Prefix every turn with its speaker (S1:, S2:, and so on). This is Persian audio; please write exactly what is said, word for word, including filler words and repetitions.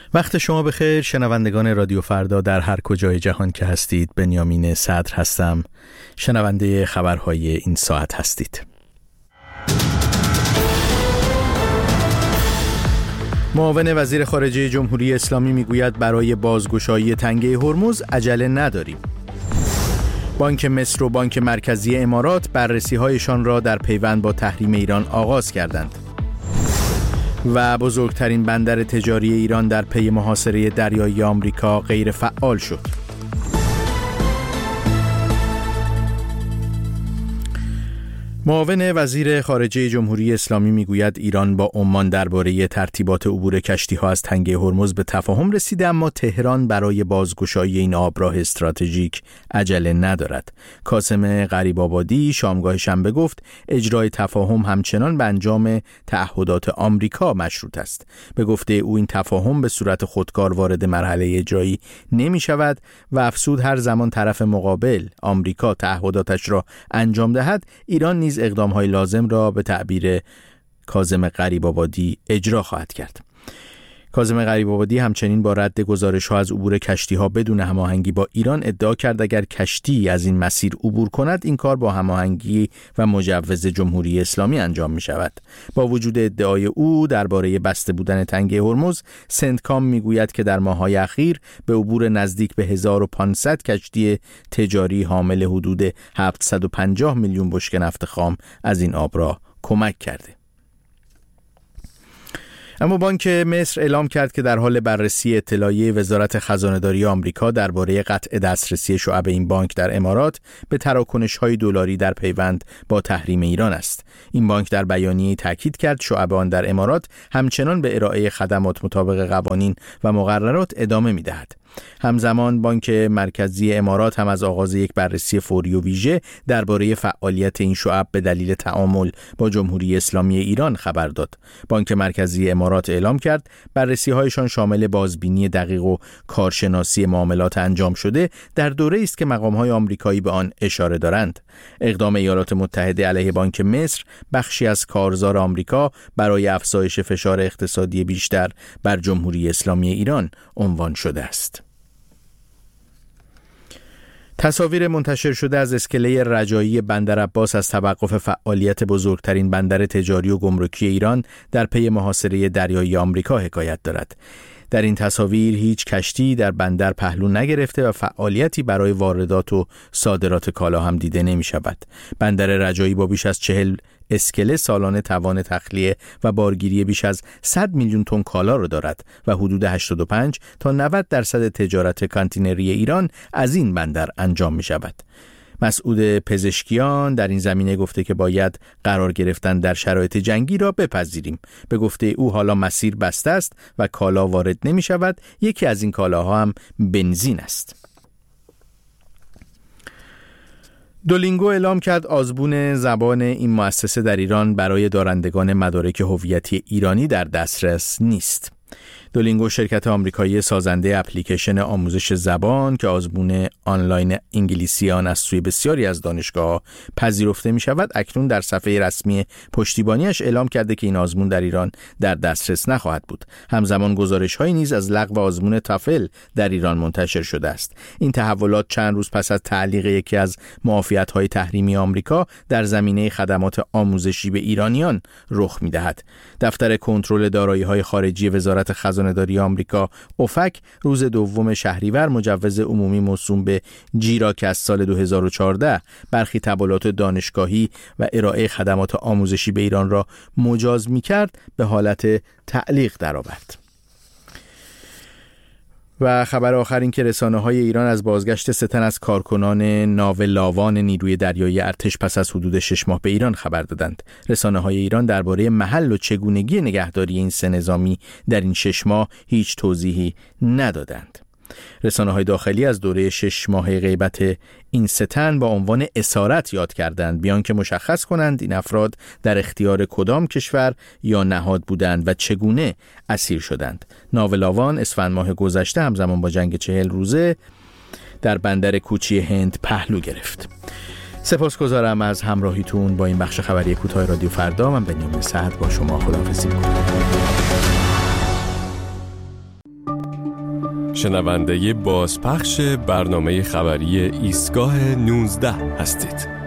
S1: وقت شما بخیر شنوندگان رادیو فردا در هر کجای جهان که هستید. بنیامین صدر هستم، شنونده خبرهای این ساعت هستید. معاون وزیر خارجه جمهوری اسلامی میگوید برای بازگشایی تنگه هرمز عجله نداریم. بانک مصر و بانک مرکزی امارات بررسی‌هایشان را در پیوند با تحریم ایران آغاز کردند. و بزرگترین بندر تجاری ایران در پی محاصره دریایی آمریکا غیر فعال شد. معاون وزیر خارجه جمهوری اسلامی میگوید ایران با عمان درباره ترتیبات عبور کشتی‌ها از تنگه هرمز به تفاهم رسیده، اما تهران برای بازگشایی این آبراه استراتژیک عجله ندارد. کاظم غریب‌آبادی شامگاه شنبه گفت اجرای تفاهم همچنان به انجام تعهدات آمریکا مشروط است. به گفته او این تفاهم به صورت خودکار وارد مرحله اجرایی نمی شود و افزود هر زمان طرف مقابل آمریکا تعهداتش را انجام دهد، ایران نیز اقدام‌های لازم را به تعبیر کاظم غریب‌آبادی اجرا خواهد کرد. کاظم غریب‌آبادی همچنین با رد گزارش‌ها از عبور کشتی‌ها بدون هماهنگی با ایران ادعا کرد اگر کشتی از این مسیر عبور کند این کار با هماهنگی و مجوز جمهوری اسلامی انجام می‌شود. با وجود ادعای او درباره بسته بودن تنگه هرمز، سنتکام می‌گوید که در ماه‌های اخیر به عبور نزدیک به هزار و پانصد کشتی تجاری حامل حدود هفتصد و پنجاه میلیون بشکه نفت خام از این آبراه کمک کرده. اما بانک مصر اعلام کرد که در حال بررسی اطلاعیه وزارت خزانه‌داری آمریکا درباره قطع دسترسی شعب این بانک در امارات به تراکنش‌های دلاری در پیوند با تحریم ایران است. این بانک در بیانیه‌ای تاکید کرد شعب آن در امارات همچنان به ارائه خدمات مطابق قوانین و مقررات ادامه می‌دهد. همزمان بانک مرکزی امارات هم از آغاز یک بررسی فوری و ویژه درباره فعالیت این شعب به دلیل تعامل با جمهوری اسلامی ایران خبر داد. بانک مرکزی امارات اعلام کرد بررسی‌هایشان شامل بازبینی دقیق و کارشناسی معاملات انجام شده در دوره‌ای است که مقام‌های آمریکایی به آن اشاره دارند. اقدام ایالات متحده علیه بانک مصر بخشی از کارزار آمریکا برای افزایش فشار اقتصادی بیشتر بر جمهوری اسلامی ایران عنوان شده است. تصاویر منتشر شده از اسکله رجایی بندر عباس از توقف فعالیت بزرگترین بندر تجاری و گمرکی ایران در پی محاصره دریایی آمریکا حکایت دارد. در این تصاویر هیچ کشتی در بندر پهلو نگرفته و فعالیتی برای واردات و صادرات کالا هم دیده نمی شود. بندر رجایی با بیش از چهل اسکله سالانه توان تخلیه و بارگیری بیش از صد میلیون تن کالا را دارد و حدود هشتاد و پنج تا نود درصد تجارت کانتینری ایران از این بندر انجام می شود. مسعود پزشکیان در این زمینه گفته که باید قرار گرفتن در شرایط جنگی را بپذیریم. به گفته او حالا مسیر بسته است و کالا وارد نمی شود. یکی از این کالاها هم بنزین است. دولینگو اعلام کرد آزمون زبان این مؤسسه در ایران برای دارندگان مدارک هویتی ایرانی در دسترس نیست. دولینگو شرکت آمریکایی سازنده اپلیکیشن آموزش زبان که آزمون آنلاین انگلیسی آن از سوی بسیاری از دانشگاه‌ها پذیرفته می شود، اکنون در صفحه رسمی پشتیبانیش اعلام کرده که این آزمون در ایران در دسترس نخواهد بود. همزمان گزارش‌هایی نیز از لغو آزمون تافل در ایران منتشر شده است. این تحولات چند روز پس از تعلیق یکی از معافیت‌های تحریمی آمریکا در زمینه خدمات آموزشی به ایرانیان رخ می‌دهد. دفتر کنترل دارایی‌های خارجی وزارت خزانه‌داری آمریکا اوفک روز دوم شهریور مجوز عمومی موسوم به جیرا که از سال دو هزار و چهارده برخی تبادلات دانشگاهی و ارائه خدمات آموزشی به ایران را مجاز می‌کرد به حالت تعلیق درآورد. و خبر آخر این که رسانه‌های ایران از بازگشت سه تن از کارکنان ناو لاوان نیروی دریایی ارتش پس از حدود شش ماه به ایران خبر دادند. رسانه‌های ایران درباره محل و چگونگی نگهداری این سه نظامی در این شش ماه هیچ توضیحی ندادند. رسانه‌های داخلی از دوره شش ماه غیبت این سه تن با عنوان اسارت یاد کردند، بیان که مشخص کنند این افراد در اختیار کدام کشور یا نهاد بودند و چگونه اسیر شدند. ناو لاوان اسفند ماه گذشته همزمان با جنگ چهل روزه در بندر کوچی هند پهلو گرفت. سپاسگزارم از همراهیتون با این بخش خبری کوتاه رادیو فردا. من بنیامین صدر با شما خداحافظی می‌کنم.
S2: شنونده بازپخش برنامه خبری ایستگاه نوزده هستید.